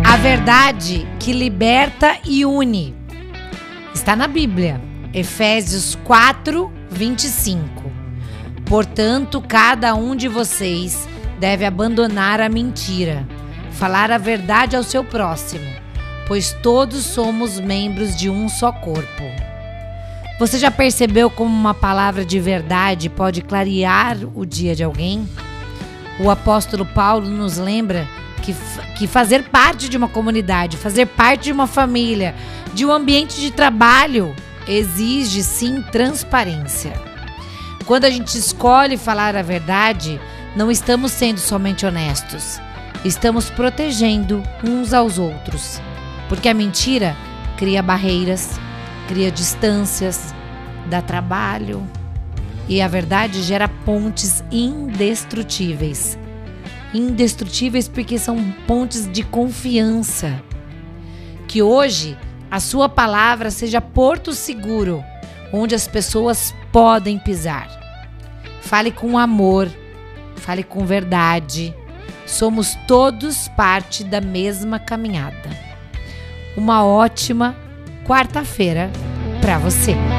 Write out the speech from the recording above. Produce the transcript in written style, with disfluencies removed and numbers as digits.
A verdade que liberta e une. Está na Bíblia, Efésios 4, 25. Portanto, cada um de vocês deve abandonar a mentira, falar a verdade ao seu próximo, pois todos somos membros de um só corpo. Você já percebeu como uma palavra de verdade pode clarear o dia de alguém? O apóstolo Paulo nos lembra que fazer parte de uma comunidade, fazer parte de uma família, de um ambiente de trabalho, exige sim transparência. Quando a gente escolhe falar a verdade, não estamos sendo somente honestos, estamos protegendo uns aos outros. Porque a mentira cria barreiras, cria distâncias, dá trabalho. E a verdade gera pontes indestrutíveis. Indestrutíveis porque são pontes de confiança. Que hoje a sua palavra seja porto seguro, onde as pessoas podem pisar. Fale com amor, fale com verdade. Somos todos parte da mesma caminhada. Uma ótima quarta-feira para você.